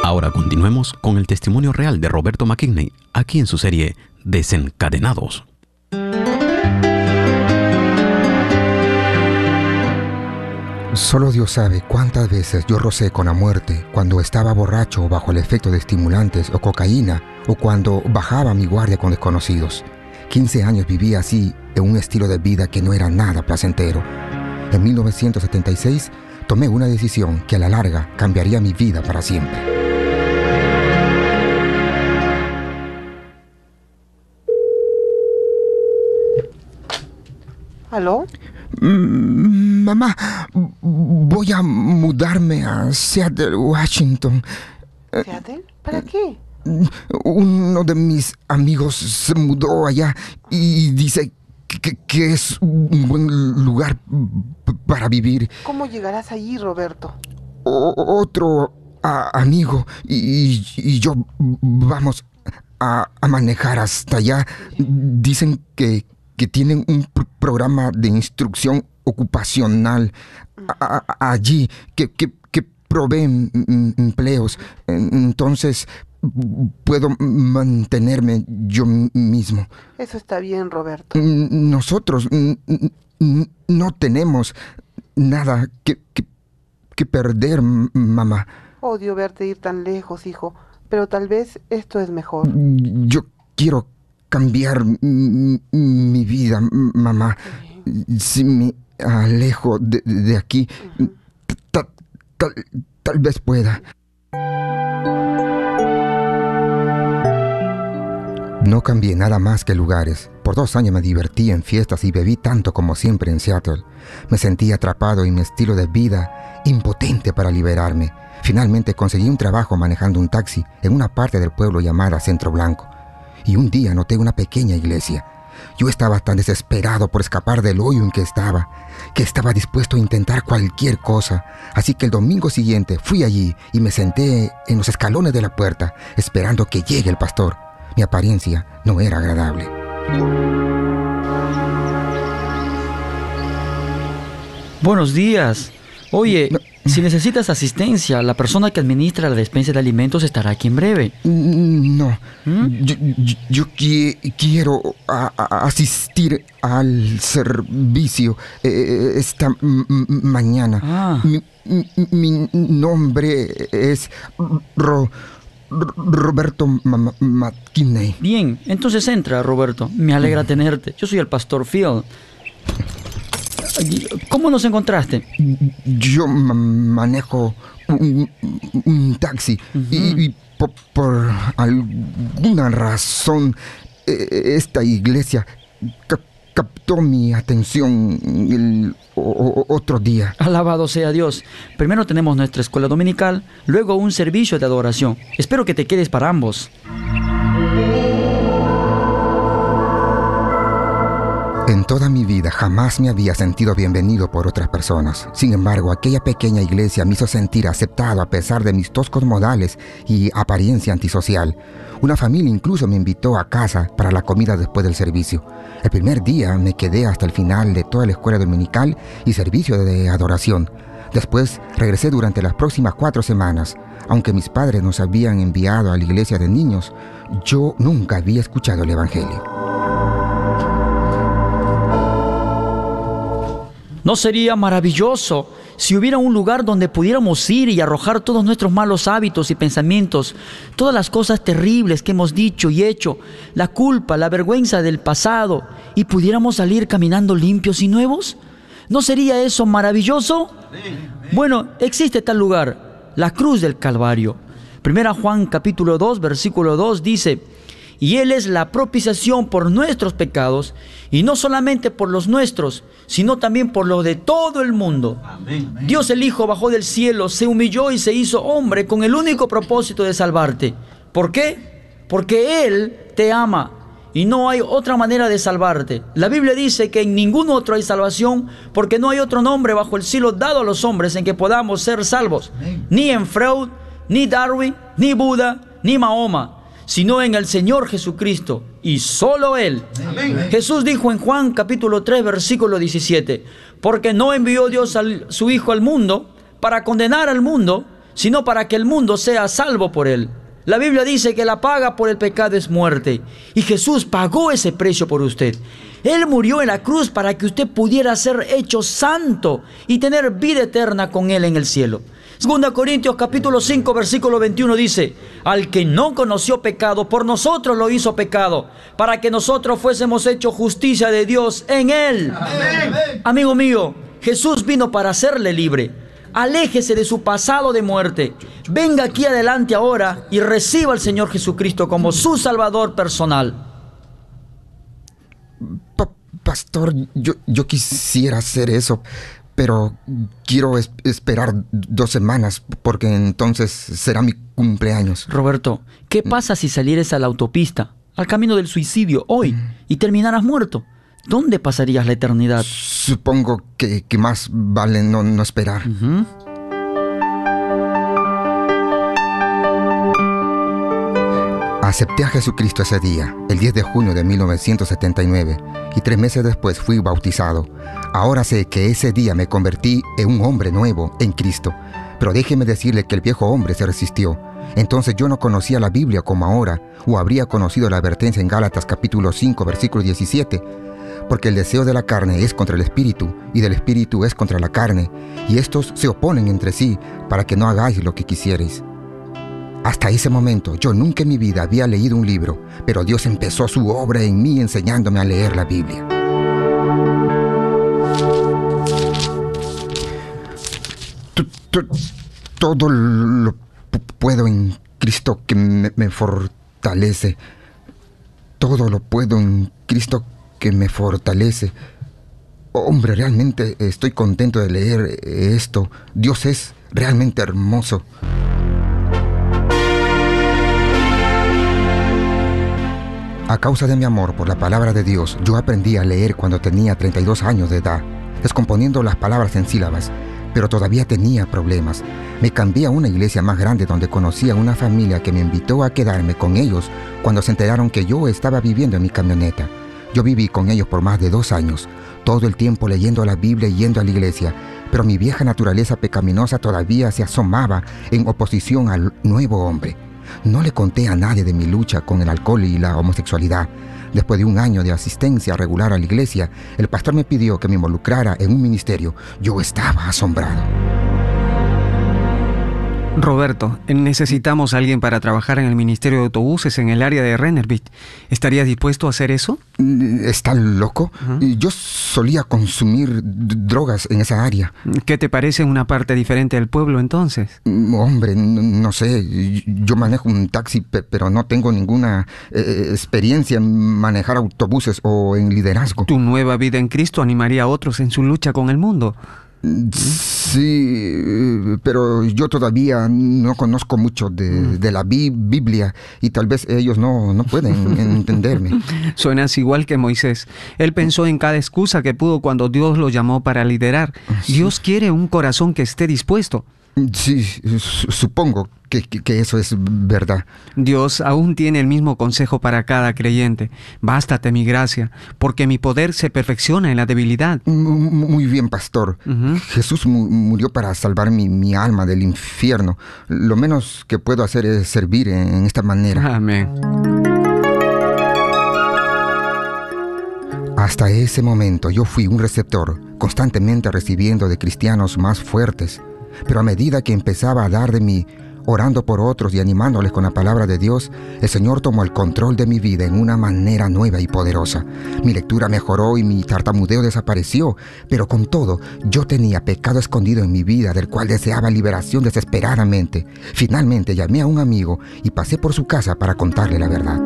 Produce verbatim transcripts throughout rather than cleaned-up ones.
Ahora continuemos con el testimonio real de Roberto McKinney, aquí en su serie Desencadenados. Solo Dios sabe cuántas veces yo rocé con la muerte cuando estaba borracho o bajo el efecto de estimulantes o cocaína, o cuando bajaba mi guardia con desconocidos. quince años viví así en un estilo de vida que no era nada placentero. En mil novecientos setenta y seis tomé una decisión que a la larga cambiaría mi vida para siempre. ¿Aló? Mm, mamá, voy a mudarme a Seattle, Washington. ¿Seattle? ¿Para qué? Uno de mis amigos se mudó allá y dice que, que es un buen lugar para vivir. ¿Cómo llegarás allí, Roberto? O, otro a, amigo y, y yo vamos a, a manejar hasta allá. Dicen que, que tienen un pr- programa de instrucción ocupacional a, a, allí que, que, que proveen m- empleos. Entonces puedo mantenerme yo mismo. Eso está bien, Roberto. Nosotros no tenemos nada que, que, que perder, mamá. Odio verte ir tan lejos, hijo, pero tal vez esto es mejor. Yo quiero cambiar mi, mi vida, mamá. Si me alejo de, de aquí, uh-huh. tal, tal, tal vez pueda. No cambié nada más que lugares. Por dos años me divertí en fiestas y bebí tanto como siempre en Seattle. Me sentí atrapado en mi estilo de vida, impotente para liberarme. Finalmente conseguí un trabajo manejando un taxi en una parte del pueblo llamada Centro Blanco. Y un día noté una pequeña iglesia. Yo estaba tan desesperado por escapar del hoyo en que estaba, que estaba dispuesto a intentar cualquier cosa. Así que el domingo siguiente fui allí y me senté en los escalones de la puerta, esperando que llegue el pastor. Mi apariencia no era agradable. Buenos días. Oye, no. Si necesitas asistencia, la persona que administra la despensa de alimentos estará aquí en breve. No, ¿Mm? yo, yo, yo qui- quiero a, a asistir al servicio eh, esta m- mañana. Ah. Mi, mi, mi nombre es Ro... Roberto M- McKinney. Bien, entonces entra, Roberto. Me alegra tenerte. Yo soy el pastor Phil. ¿Cómo nos encontraste? Yo ma- manejo un, un taxi uh-huh. y, y por, por alguna razón esta iglesia cap- captó mi atención el o, otro día. Alabado sea Dios. Primero tenemos nuestra escuela dominical, luego un servicio de adoración. Espero que te quedes para ambos. En toda mi vida jamás me había sentido bienvenido por otras personas. Sin embargo, aquella pequeña iglesia me hizo sentir aceptado a pesar de mis toscos modales y apariencia antisocial. Una familia incluso me invitó a casa para la comida después del servicio. El primer día me quedé hasta el final de toda la escuela dominical y servicio de adoración. Después regresé durante las próximas cuatro semanas. Aunque mis padres nos habían enviado a la iglesia de niños, yo nunca había escuchado el evangelio. ¿No sería maravilloso si hubiera un lugar donde pudiéramos ir y arrojar todos nuestros malos hábitos y pensamientos, todas las cosas terribles que hemos dicho y hecho, la culpa, la vergüenza del pasado, y pudiéramos salir caminando limpios y nuevos? ¿No sería eso maravilloso? Bueno, existe tal lugar, la cruz del Calvario. Primera Juan capítulo dos, versículo dos dice: y Él es la propiciación por nuestros pecados, y no solamente por los nuestros, sino también por los de todo el mundo. Amén, amén. Dios el Hijo bajó del cielo, se humilló y se hizo hombre con el único propósito de salvarte. ¿Por qué? Porque Él te ama y no hay otra manera de salvarte. La Biblia dice que en ningún otro hay salvación, porque no hay otro nombre bajo el cielo dado a los hombres en que podamos ser salvos. Amén. Ni en Freud, ni Darwin, ni Buda, ni Mahoma, sino en el Señor Jesucristo, y solo Él. Amén. Jesús dijo en Juan capítulo tres, versículo diecisiete, porque no envió Dios a su Hijo al mundo para condenar al mundo, sino para que el mundo sea salvo por él. La Biblia dice que la paga por el pecado es muerte, y Jesús pagó ese precio por usted. Él murió en la cruz para que usted pudiera ser hecho santo y tener vida eterna con Él en el cielo. Segunda Corintios capítulo cinco versículo veintiuno dice: al que no conoció pecado, por nosotros lo hizo pecado, para que nosotros fuésemos hechos justicia de Dios en Él. Amén. Amigo mío, Jesús vino para hacerle libre. Aléjese de su pasado de muerte. Venga aquí adelante ahora y reciba al Señor Jesucristo como su Salvador personal. Pa- pastor, yo, yo quisiera hacer eso, pero quiero es- esperar dos semanas porque entonces será mi cumpleaños. Roberto, ¿qué pasa si salieras a la autopista, al camino del suicidio, hoy, y terminaras muerto? ¿Dónde pasarías la eternidad? Supongo que, que más vale no, no esperar. Uh-huh. Acepté a Jesucristo ese día, el diez de junio de mil novecientos setenta y nueve, y tres meses después fui bautizado. Ahora sé que ese día me convertí en un hombre nuevo en Cristo, pero déjeme decirle que el viejo hombre se resistió. Entonces yo no conocía la Biblia como ahora, o habría conocido la advertencia en Gálatas capítulo cinco, versículo diecisiete, porque el deseo de la carne es contra el espíritu, y del espíritu es contra la carne, y estos se oponen entre sí para que no hagáis lo que quisierais. Hasta ese momento yo nunca en mi vida había leído un libro, pero Dios empezó su obra en mí enseñándome a leer la Biblia. T- t- Todo lo p- puedo en Cristo que me, me fortalece. Todo lo puedo en Cristo que me fortalece. Hombre, realmente estoy contento de leer esto. Dios es realmente hermoso. A causa de mi amor por la palabra de Dios, yo aprendí a leer cuando tenía treinta y dos años de edad, descomponiendo las palabras en sílabas, pero todavía tenía problemas. Me cambié a una iglesia más grande donde conocí a una familia que me invitó a quedarme con ellos cuando se enteraron que yo estaba viviendo en mi camioneta. Yo viví con ellos por más de dos años, todo el tiempo leyendo la Biblia y yendo a la iglesia, pero mi vieja naturaleza pecaminosa todavía se asomaba en oposición al nuevo hombre. No le conté a nadie de mi lucha con el alcohol y la homosexualidad. Después de un año de asistencia regular a la iglesia, el pastor me pidió que me involucrara en un ministerio. Yo estaba asombrado. Roberto, necesitamos a alguien para trabajar en el ministerio de autobuses en el área de Rennervik. ¿Estarías dispuesto a hacer eso? ¿Está loco? Uh-huh. Yo solía consumir d- drogas en esa área. ¿Qué te parece una parte diferente del pueblo entonces? Hombre, no, no sé. Yo manejo un taxi, pe- pero no tengo ninguna eh, experiencia en manejar autobuses o en liderazgo. Tu nueva vida en Cristo animaría a otros en su lucha con el mundo. Sí, pero yo todavía no conozco mucho de, de la bi- Biblia y tal vez ellos no, no pueden entenderme. Suenas igual que Moisés. Él pensó en cada excusa que pudo cuando Dios lo llamó para liderar. Sí. Dios quiere un corazón que esté dispuesto. Sí, su- supongo que, que, que eso es verdad. Dios aún tiene el mismo consejo para cada creyente. Bástate mi gracia, porque mi poder se perfecciona en la debilidad. M- Muy bien, pastor. Ujú. Jesús mu- murió para salvar mi, mi alma del infierno. Lo menos que puedo hacer es servir en, en esta manera. Amén. Hasta ese momento yo fui un receptor, constantemente recibiendo de cristianos más fuertes. Pero a medida que empezaba a dar de mí, orando por otros y animándoles con la palabra de Dios, el Señor tomó el control de mi vida en una manera nueva y poderosa. Mi lectura mejoró y mi tartamudeo desapareció, pero con todo, yo tenía pecado escondido en mi vida del cual deseaba liberación desesperadamente. Finalmente llamé a un amigo y pasé por su casa para contarle la verdad.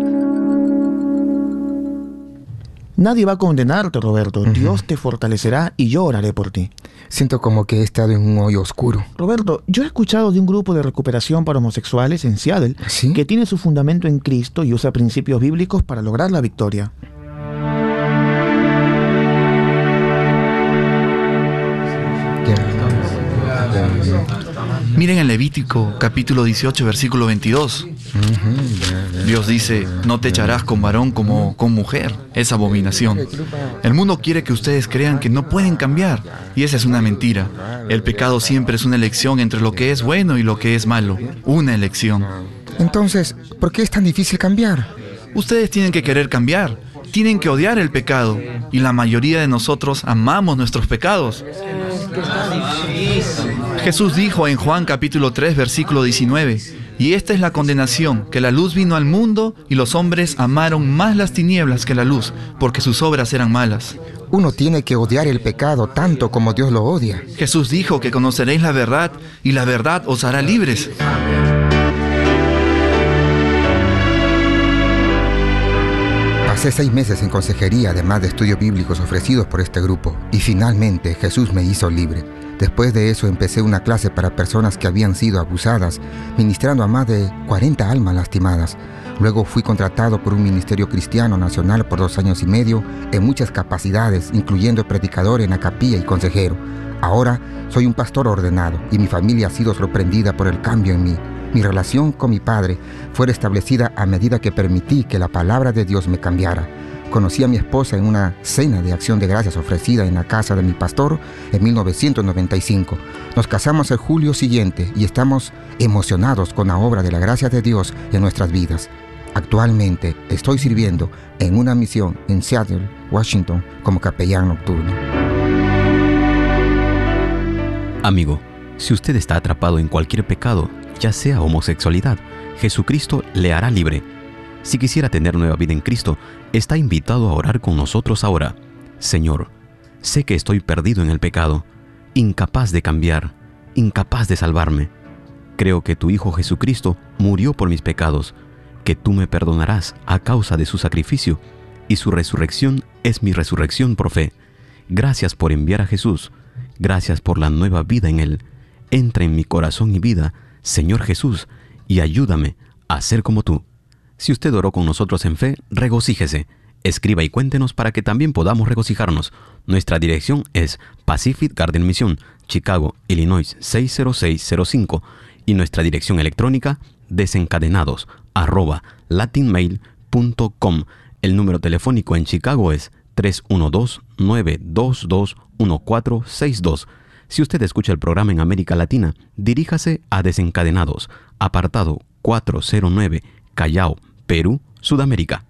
Nadie va a condenarte, Roberto. Ujú. Dios te fortalecerá y yo oraré por ti. Siento como que he estado en un hoyo oscuro. Roberto, yo he escuchado de un grupo de recuperación para homosexuales en Seattle ¿Sí? que tiene su fundamento en Cristo y usa principios bíblicos para lograr la victoria. Miren en Levítico capítulo dieciocho versículo veintidós. Dios dice: no te echarás con varón como con mujer. Es abominación. El mundo quiere que ustedes crean que no pueden cambiar, Y esa es una mentira. El pecado siempre es una elección entre lo que es bueno y lo que es malo. Una elección. Entonces, ¿por qué es tan difícil cambiar? Ustedes tienen que querer cambiar. Tienen que odiar el pecado. Y la mayoría de nosotros amamos nuestros pecados. Jesús dijo en Juan capítulo tres, versículo diecinueve, y esta es la condenación, que la luz vino al mundo y los hombres amaron más las tinieblas que la luz, porque sus obras eran malas. Uno tiene que odiar el pecado tanto como Dios lo odia. Jesús dijo que conoceréis la verdad y la verdad os hará libres. Pasé seis meses en consejería, además de estudios bíblicos ofrecidos por este grupo, y finalmente Jesús me hizo libre. Después de eso empecé una clase para personas que habían sido abusadas, ministrando a más de cuarenta almas lastimadas. Luego fui contratado por un ministerio cristiano nacional por dos años y medio en muchas capacidades, incluyendo predicador en la capilla y consejero. Ahora soy un pastor ordenado y mi familia ha sido sorprendida por el cambio en mí. Mi relación con mi padre fue restablecida a medida que permití que la palabra de Dios me cambiara. Conocí a mi esposa en una cena de acción de gracias ofrecida en la casa de mi pastor en mil novecientos noventa y cinco. Nos casamos el julio siguiente y estamos emocionados con la obra de la gracia de Dios en nuestras vidas. Actualmente estoy sirviendo en una misión en Seattle, Washington, como capellán nocturno. Amigo, si usted está atrapado en cualquier pecado, ya sea homosexualidad, Jesucristo le hará libre. Si quisiera tener nueva vida en Cristo, está invitado a orar con nosotros ahora. Señor, sé que estoy perdido en el pecado, incapaz de cambiar, incapaz de salvarme. Creo que tu Hijo Jesucristo murió por mis pecados, que tú me perdonarás a causa de su sacrificio, y su resurrección es mi resurrección por fe. Gracias por enviar a Jesús. Gracias por la nueva vida en Él. Entra en mi corazón y vida, Señor Jesús, y ayúdame a ser como tú. Si usted oró con nosotros en fe, regocíjese. Escriba y cuéntenos para que también podamos regocijarnos. Nuestra dirección es Pacific Garden Mission, Chicago, Illinois seis cero seis cero cinco, y nuestra dirección electrónica desencadenados arroba latinmail punto com. El número telefónico en Chicago es tres uno dos, nueve dos dos, uno cuatro seis dos. Si usted escucha el programa en América Latina, diríjase a Desencadenados, apartado cuatrocientos nueve, Callao, Perú, Sudamérica.